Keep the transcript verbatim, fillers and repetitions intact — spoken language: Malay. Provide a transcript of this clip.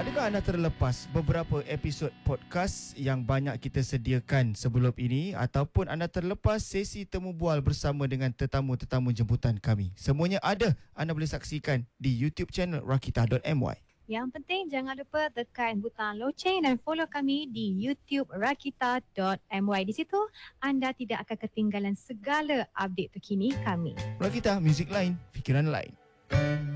Adakah anda terlepas beberapa episod podcast yang banyak kita sediakan sebelum ini, ataupun anda terlepas sesi temu bual bersama dengan tetamu-tetamu jemputan kami? Semuanya ada, anda boleh saksikan di YouTube channel rakita dot my. Yang penting jangan lupa tekan butang loceng dan follow kami di YouTube rakita dot my. Di situ anda tidak akan ketinggalan segala update terkini kami. Rakita, muzik lain, fikiran lain.